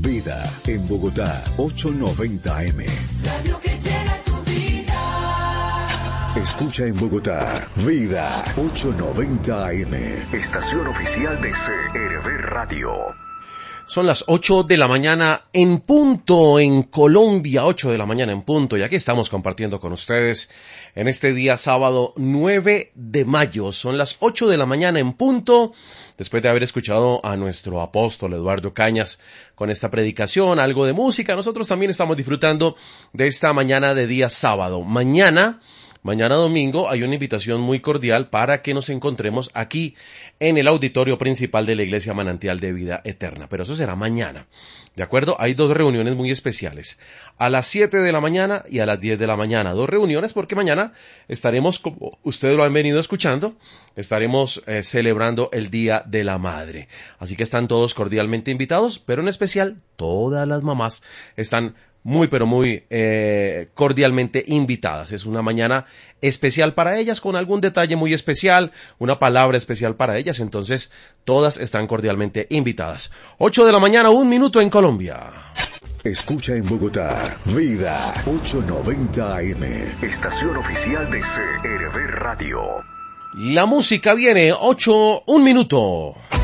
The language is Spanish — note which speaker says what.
Speaker 1: Vida en Bogotá, 890 AM.
Speaker 2: Radio que llena tu vida.
Speaker 1: Escucha en Bogotá, Vida 890 AM. Estación oficial de CRV Radio.
Speaker 3: Son las 8 de la mañana en punto en Colombia, 8 de la mañana en punto, y aquí estamos compartiendo con ustedes en este día sábado 9 de mayo. Son las 8 de la mañana en punto, después de haber escuchado a nuestro apóstol Eduardo Cañas con esta predicación, algo de música. Nosotros también estamos disfrutando de esta mañana de día sábado. Mañana domingo hay una invitación muy cordial para que nos encontremos aquí en el auditorio principal de la Iglesia Manantial de Vida Eterna. Pero eso será mañana, ¿de acuerdo? Hay dos reuniones muy especiales, a las 7 de la mañana y a las 10 de la mañana. Dos reuniones porque mañana estaremos, como ustedes lo han venido escuchando, estaremos celebrando el Día de la Madre. Así que están todos cordialmente invitados, pero en especial todas las mamás están muy pero muy cordialmente invitadas. Es una mañana especial para ellas, con algún detalle muy especial, una palabra especial para ellas, entonces todas están cordialmente invitadas. 8 de la mañana, 1 minuto en Colombia.
Speaker 1: Escucha en Bogotá, Vida 890 AM. Estación oficial de CRV Radio.
Speaker 3: La música viene, 8, 1 minuto.